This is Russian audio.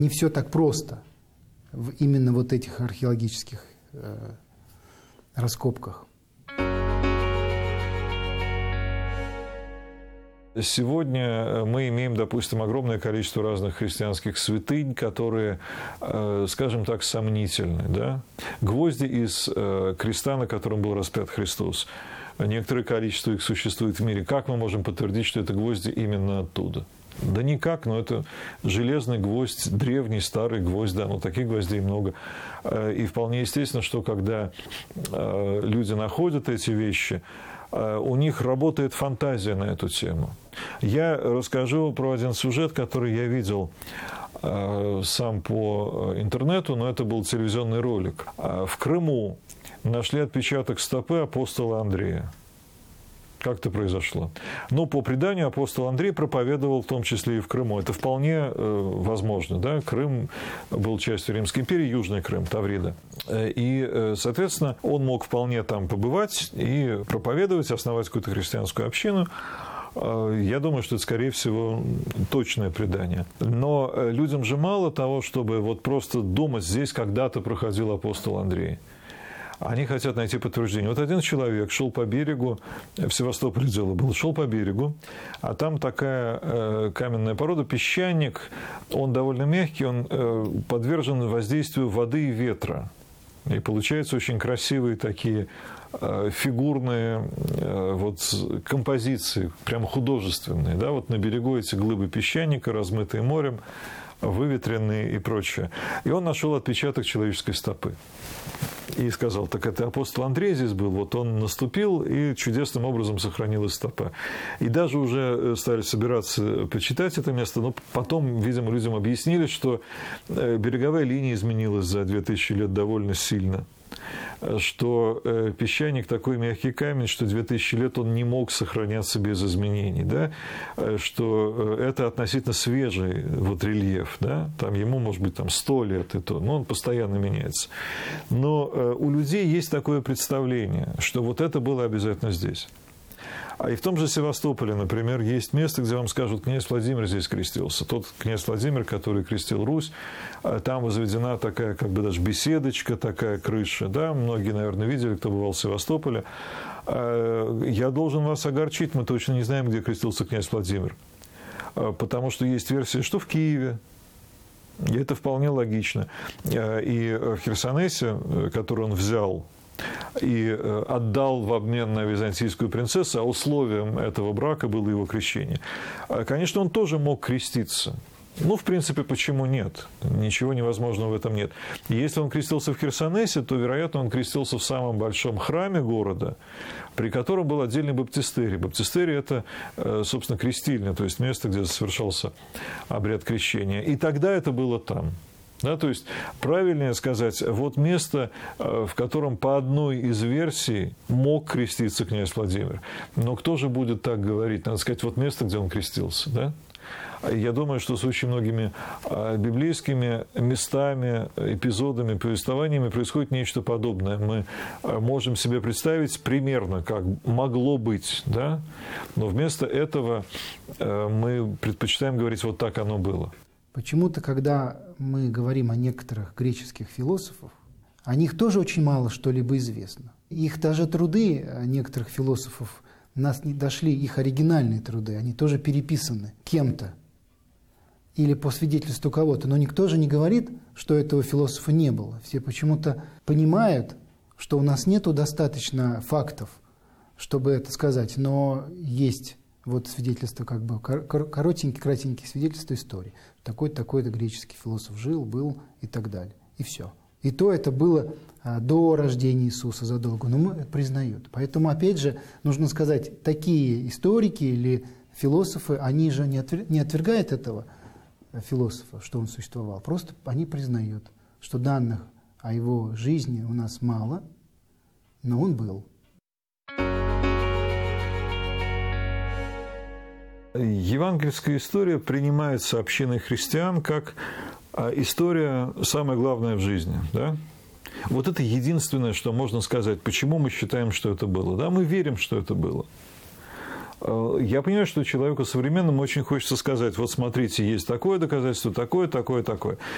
Не все так просто в именно вот этих археологических раскопках. Сегодня мы имеем, допустим, огромное количество разных христианских святынь, которые, скажем так, сомнительны. Да? Гвозди из креста, на котором был распят Христос. Некоторое количество их существует в мире. Как мы можем подтвердить, что это гвозди именно оттуда? Да никак, но это железный гвоздь, древний, старый гвоздь, да, но таких гвоздей много. И вполне естественно, что когда люди находят эти вещи, у них работает фантазия на эту тему. Я расскажу про один сюжет, который я видел сам по интернету, но это был телевизионный ролик. В Крыму нашли отпечаток стопы апостола Андрея. Как это произошло? Ну, по преданию, апостол Андрей проповедовал в том числе и в Крыму. Это вполне возможно. Да? Крым был частью Римской империи, Южный Крым, Таврида. И, соответственно, он мог вполне там побывать и проповедовать, основать какую-то христианскую общину. Я думаю, что это, скорее всего, точное предание. Но людям же мало того, чтобы вот просто думать, здесь когда-то проходил апостол Андрей. Они хотят найти подтверждение. Вот один человек шел по берегу, в Севастополе дело было, шел по берегу, а там такая каменная порода, песчаник, он довольно мягкий, он подвержен воздействию воды и ветра. И получаются очень красивые такие фигурные вот композиции, прям художественные. Да? Вот на берегу эти глыбы песчаника, размытые морем, выветренные и прочее. И он нашел отпечаток человеческой стопы. И сказал, так это апостол Андрей здесь был, вот он наступил, и чудесным образом сохранилась стопа. И даже уже стали собираться почитать это место, но потом, видимо, людям объяснили, что береговая линия изменилась за 2000 лет довольно сильно, что песчаник такой мягкий камень, что 2000 лет он не мог сохраняться без изменений, да? Что это относительно свежий вот рельеф, да? Там ему, может быть, там 100 лет и то, но он постоянно меняется. Но у людей есть такое представление, что вот это было обязательно здесь. А и в том же Севастополе, например, есть место, где вам скажут, князь Владимир здесь крестился. Тот князь Владимир, который крестил Русь, там возведена такая, как бы даже беседочка, такая крыша. Да? Многие, наверное, видели, кто бывал в Севастополе. Я должен вас огорчить, мы точно не знаем, где крестился князь Владимир. Потому что есть версия, что в Киеве. И это вполне логично. И в Херсонесе, который он взял и отдал в обмен на византийскую принцессу, а условием этого брака было его крещение. Конечно, он тоже мог креститься. Ну, в принципе, почему нет? Ничего невозможного в этом нет. И если он крестился в Херсонесе, то, вероятно, он крестился в самом большом храме города, при котором был отдельный баптистерий. Баптистерий – это, собственно, крестильня, то есть место, где совершался обряд крещения. И тогда это было там. Да, то есть, правильнее сказать, вот место, в котором по одной из версий мог креститься князь Владимир. Но кто же будет так говорить? Надо сказать, вот место, где он крестился. Да? Я думаю, что с очень многими библейскими местами, эпизодами, повествованиями происходит нечто подобное. Мы можем себе представить примерно, как могло быть, да? Но вместо этого мы предпочитаем говорить, вот так оно было. Почему-то, когда мы говорим о некоторых греческих философах, о них тоже очень мало что-либо известно. Их даже труды некоторых философов нас не дошли, их оригинальные труды, они тоже переписаны кем-то или по свидетельству кого-то, но никто же не говорит, что этого философа не было. Все почему-то понимают, что у нас нету достаточно фактов, чтобы это сказать, но есть вот свидетельство, как бы кратенькие свидетельства истории. Такой-то греческий философ жил, был и так далее. И все. И то это было до рождения Иисуса задолго, но мы признают. Поэтому, опять же, нужно сказать, такие историки или философы, они же не отвергают этого философа, что он существовал. Просто они признают, что данных о его жизни у нас мало, но он был. Евангельская история принимается общиной христиан как история самая главная в жизни. Да? Вот это единственное, что можно сказать, почему мы считаем, что это было. Да? Мы верим, что это было. Я понимаю, что человеку современному очень хочется сказать, вот смотрите, есть такое доказательство, такое.